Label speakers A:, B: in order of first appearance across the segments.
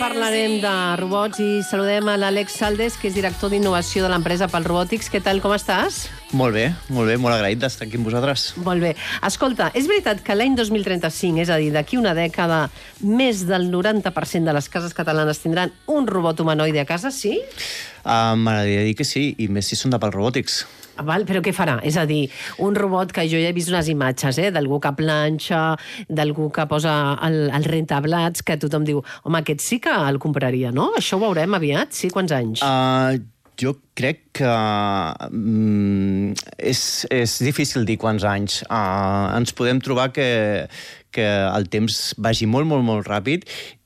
A: parlarem de robots i saludem a l'Àlex Saldes, que és director d'innovació de l'empresa Pal Robotics. Què tal, com estàs?
B: Molt bé, molt agraït d'estar aquí amb vosaltres.
A: Molt bé. Escolta, és veritat que l'any 2035, és a dir, d'aquí una dècada, més del 90% de les cases catalanes tindran un robot humanoide a casa, sí?
B: M'agradaria dir que sí, i més si són de Pal Robotics.
A: Val, però què farà? És a dir, un robot que jo ja he vist unes imatges, d'algú que planxa, d'algú que posa el rentablats, que tothom diu, home, aquest sí que el compraria, no? Això ho veurem aviat, sí? Quants anys?
B: Jo crec que és difícil dir quants anys. Ens podem trobar que el temps vagi molt ràpid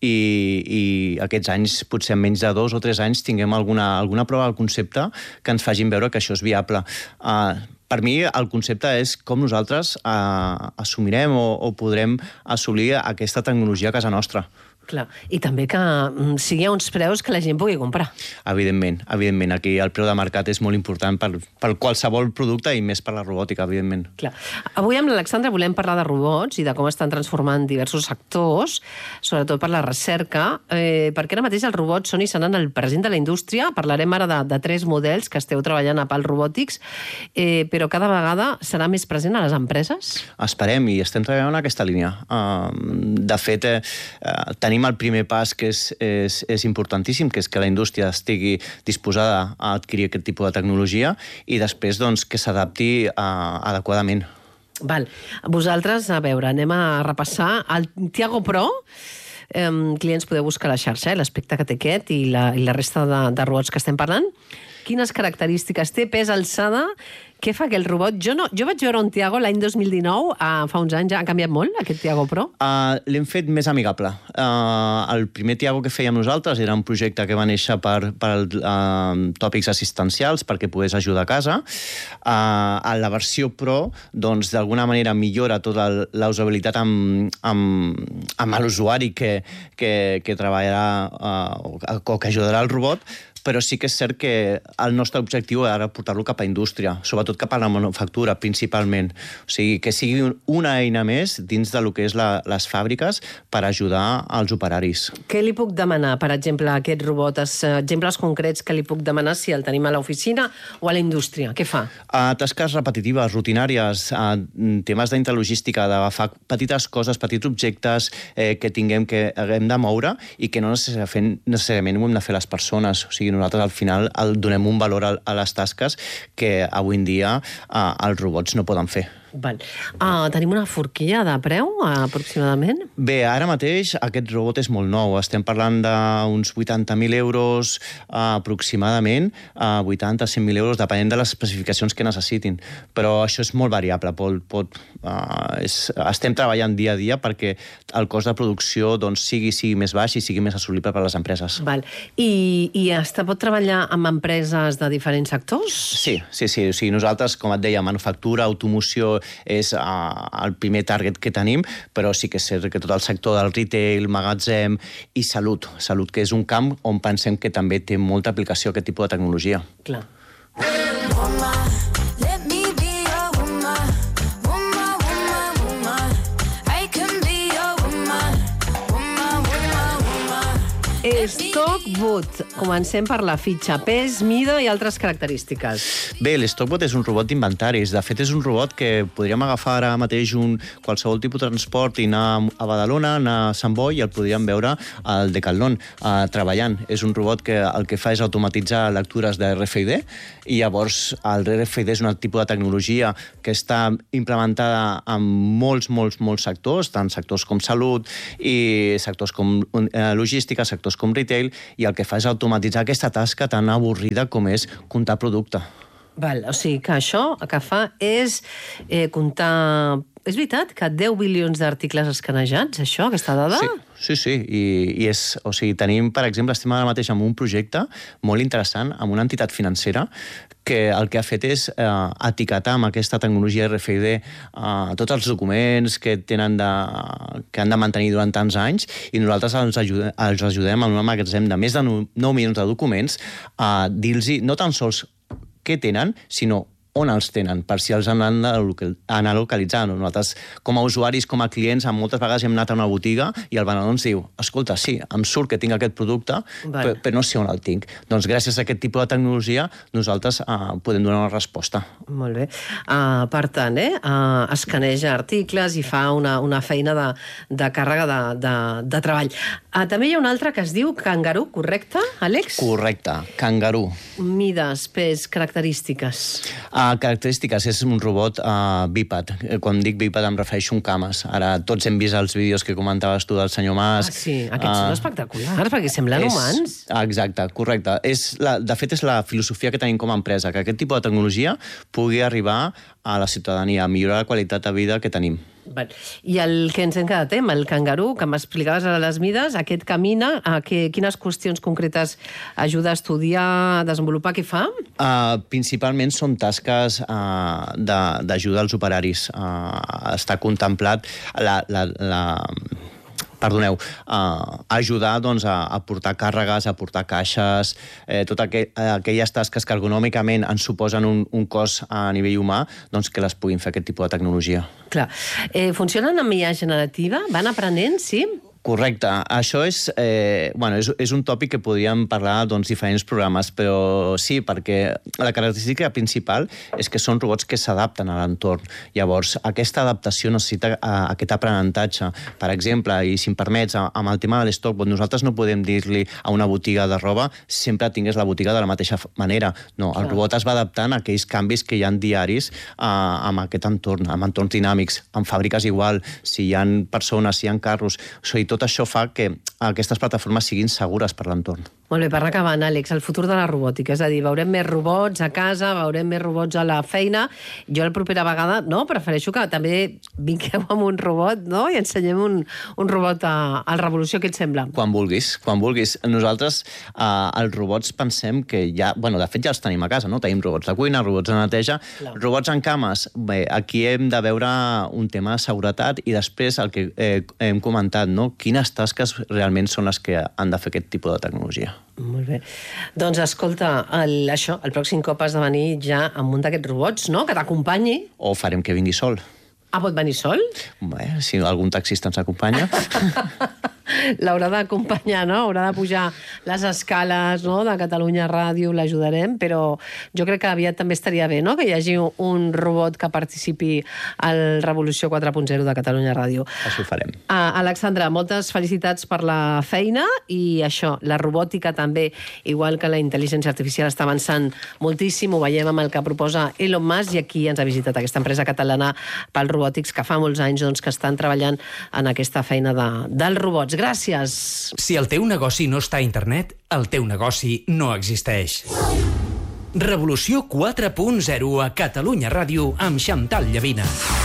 B: i aquests anys, potser en menys de 2 o 3 anys, tinguem alguna prova del concepte que ens facin veure que això és viable. Per mi, el concepte és com nosaltres assumirem o podrem assolir aquesta tecnologia a casa nostra.
A: Clar, i també que sigui a uns preus que la gent pugui comprar.
B: Evidentment. Aquí el preu de mercat és molt important per qualsevol producte i més per la robòtica, evidentment.
A: Clar. Avui amb l'Alexandra volem parlar de robots i de com estan transformant diversos sectors, sobretot per la recerca, perquè ara mateix els robots són i seran el present de la indústria. Parlarem ara de 3 models que esteu treballant a Pal Robotics, però cada vegada serà més present a les empreses?
B: Esperem, i estem treballant en aquesta línia. De fet, tenim el primer pas que és importantíssim, que és que la indústria estigui disposada a adquirir aquest tipus de tecnologia i després que s'adapti adequadament.
A: Val. Vosaltres, a veure, anem a repassar el Tiago Pro. Clients podeu buscar a la xarxa, l'aspecte que té aquest i la resta de robots que estem parlant. Quines característiques té, pes, alçada? Què fa aquell robot? Jo vaig veure un Tiago l'any 2019, fa uns anys, ja ha canviat molt, aquest Tiago Pro?
B: L'hem fet més amigable. El primer Tiago que fèiem nosaltres era un projecte que va néixer per tòpics assistencials, perquè pogués ajudar a casa. A la versió Pro, d'alguna manera millora tota la amb l'usuari que treballarà o que ajudarà el robot, però sí que és cert que el nostre objectiu era portar-lo cap a indústria, sobretot cap a la manufactura, principalment. O sigui, que sigui una eina més dins del que és les fàbriques per ajudar als operaris.
A: Què li puc demanar, per exemple, a aquest robot? Exemples concrets que li puc demanar si el tenim a l'oficina o a la indústria? Què fa?
B: Tasques repetitives, rutinàries, temes d'intralogística, d'agafar petites coses, petits objectes que tinguem que haguem de moure i que no necessàriament ho hem de fer les persones. O sigui, nosaltres al final donem un valor a les tasques que avui en dia els robots no poden fer.
A: Val. Tenim una forquilla de preu, aproximadament?
B: Bé, ara mateix aquest robot és molt nou. Estem parlant d'uns 80.000 euros aproximadament, 80-100.000 euros, depenent de les especificacions que necessitin. Però això és molt variable. Estem treballant dia a dia perquè el cost de producció sigui més baix i sigui més assolible per a les empreses.
A: Val. I pot treballar amb empreses de diferents sectors?
B: Sí. O sigui, nosaltres, com et deia, manufactura, automoció, és el primer target que tenim, però sí que és cert que tot el sector del retail, magatzem i salut, que és un camp on pensem que també té molta aplicació aquest tipus de tecnologia.
A: Clar. Stockbot. Comencem per la fitxa. Pes, mida i altres característiques.
B: Bé, l'Stockbot és un robot d'inventaris. De fet, és un robot que podríem agafar ara mateix qualsevol tipus de transport i anar a Badalona, anar a Sant Boi i el podríem veure al Decathlon treballant. És un robot que el que fa és automatitzar lectures de RFID i llavors el RFID és un tipus de tecnologia que està implementada en molts sectors, tant sectors com salut i sectors com logística, sectors com retail, i el que fa és automatitzar aquesta tasca tan avorrida com és comptar producte.
A: Val, o sigui que això el que fa és comptar... És veritat que 10 bilions d'articles escanejats, això, aquesta dada?
B: Sí. I tenim, per exemple, estem ara mateix en un projecte molt interessant amb una entitat financera que el que ha fet és etiquetar amb aquesta tecnologia RFID tots els documents que han de mantenir durant tants anys, i nosaltres els ajudem amb un magatzem de més de 9 milions de documents a dir-los no tan sols què tenen, sinó on els tenen, per si els han d'anar localitzant. Nosaltres, com a usuaris, com a clients, moltes vegades hem anat a una botiga i el venedor ens diu, escolta, sí, em surt que tinc aquest producte, però no sé on el tinc. Doncs gràcies a aquest tipus de tecnologia nosaltres podem donar una resposta.
A: Molt bé. Per tant, escaneja articles i fa una feina de càrrega de treball. També hi ha un altre que es diu Kangaroo, correcte, Àlex?
B: Correcte, Kangaroo.
A: Mides, pes, característiques.
B: Característiques, és un robot bíped. Quan dic bíped em refereixo a un cames. Ara tots hem vist els vídeos que comentaves tu del senyor Mas.
A: Sí, aquests són espectaculars, perquè semblen humans.
B: Exacte, correcte. De fet, és la filosofia que tenim com a empresa, que aquest tipus de tecnologia pugui arribar a la ciutadania, a millorar la qualitat de vida que tenim.
A: I el que ens hem quedat amb el Kangaroo, que m'explicaves a les mides, aquest camina, quines qüestions concretes ajuda a estudiar, a desenvolupar, què fa?
B: Principalment són tasques d'ajuda als operaris. Està contemplat ajudar a portar càrregues, a portar caixes, totes aquelles tasques que ergonòmicament ens suposen un cost a nivell humà, doncs que les puguin fer aquest tipus de tecnologia.
A: Clar. Funcionen amb IA generativa? Van aprenent, sí?
B: Correcte. Això és un tòpic que podríem parlar diferents programes, però sí, perquè la característica principal és que són robots que s'adapten a l'entorn. Llavors, aquesta adaptació necessita aquest aprenentatge. Per exemple, i si em permets, amb el tema de l'Stockbot, nosaltres no podem dir-li a una botiga de roba sempre tingués la botiga de la mateixa manera. No, el robot es va adaptant a aquells canvis que hi ha diaris amb aquest entorn, amb entorns dinàmics, amb fàbriques igual, si hi ha persones, si hi ha carros, tot això fa que aquestes plataformes siguin segures per l'entorn.
A: Molt bé, per anar acabant, Àlex, el futur de la robòtica, és a dir, veurem més robots a casa, veurem més robots a la feina. Jo la propera vegada, prefereixo que també vingueu amb un robot, i ensenyem un robot al Revolució, què et sembla?
B: Quan vulguis. Nosaltres, els robots, pensem que ja... de fet, ja els tenim a casa, no? Tenim robots de cuina, robots de neteja, robots en cames. Bé, aquí hem de veure un tema de seguretat i després el que hem comentat, quines tasques realment són les que han de fer aquest tipus de tecnologia.
A: Molt bé. Doncs escolta, el pròxim cop has de venir ja amb un d'aquests robots, que t'acompanyi.
B: O farem que vingui sol.
A: Pot venir sol?
B: Bé, si algun taxista ens acompanya.
A: L'haurà d'acompanyar, haurà de pujar les escales de Catalunya Ràdio, l'ajudarem, però jo crec que aviat també estaria bé que hi hagi un robot que participi al Revolució 4.0 de Catalunya Ràdio.
B: Això ho farem.
A: Alexandra, moltes felicitats per la feina i això, la robòtica també, igual que la intel·ligència artificial està avançant moltíssim, ho veiem amb el que proposa Elon Musk i aquí ens ha visitat aquesta empresa catalana pel robòtics que fa molts anys que estan treballant en aquesta feina dels robots. Gràcies.
C: Si el teu negoci no està a internet, el teu negoci no existeix. Revolució 4.0 a Catalunya Ràdio amb Xantal Llavina.